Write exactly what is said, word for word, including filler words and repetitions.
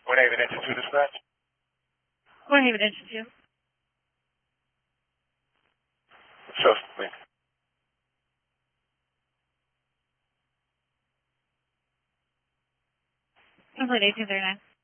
One Haven Engine two dispatch. One Haven Engine two. Shows me. Complete eighteen thirty-nine.